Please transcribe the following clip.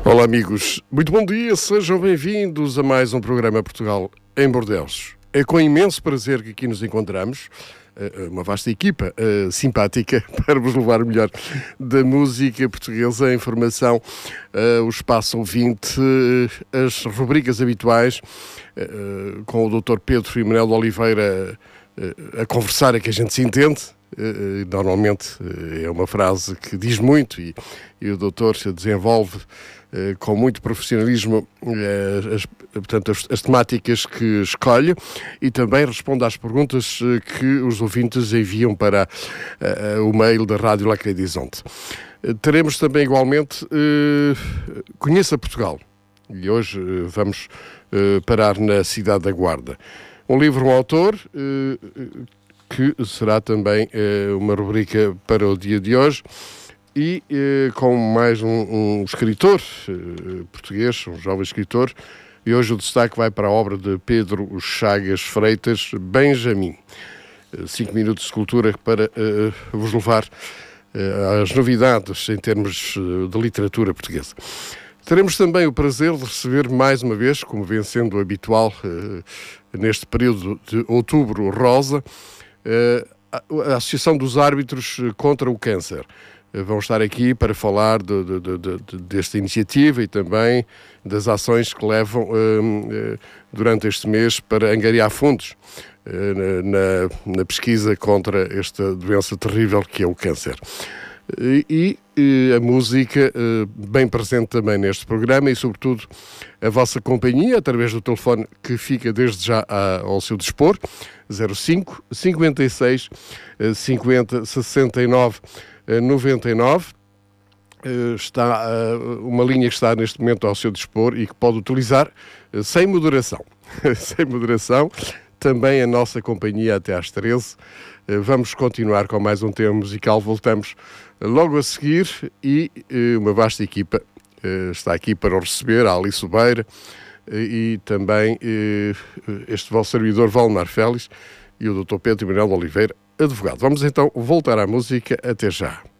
Olá amigos, muito bom dia, sejam bem-vindos a mais um programa Portugal em Bordeaux. É com imenso prazer que aqui nos encontramos, uma vasta equipa simpática para vos levar o melhor da música portuguesa, a informação, o espaço ouvinte, as rubricas habituais, com o Dr. Pedro Manuel de Oliveira a conversar, é que a gente se entende. Normalmente é uma frase que diz muito e o doutor desenvolve com muito profissionalismo as temáticas que escolhe e também responde às perguntas que os ouvintes enviam para o mail da Rádio Lacredizonte. Teremos também igualmente Conheça Portugal e hoje vamos parar na cidade da Guarda. Um livro, um autor, que será também uma rubrica para o dia de hoje e com mais um escritor português, um jovem escritor, e hoje o destaque vai para a obra de Pedro Chagas Freitas, Benjamin. 5 minutos de cultura para vos levar às novidades em termos de literatura portuguesa. Teremos também o prazer de receber mais uma vez, como vem sendo habitual neste período de outubro rosa, a Associação dos Árbitros contra o Câncer. Vão estar aqui para falar desta iniciativa e também das ações que levam durante este mês para angariar fundos na pesquisa contra esta doença terrível que é o câncer. E a música bem presente também neste programa e, sobretudo, a vossa companhia, através do telefone que fica desde já ao seu dispor, 05 56 50 69 99. Está uma linha que está neste momento ao seu dispor e que pode utilizar sem moderação. Sem moderação. Também a nossa companhia até às 13. Vamos continuar com mais um tema musical. Voltamos logo a seguir e uma vasta equipa está aqui para o receber, a Alice Beira e também este vosso servidor Valdemar Félix e o Dr. Pedro Manuel de Oliveira, advogado. Vamos então voltar à música. Até já.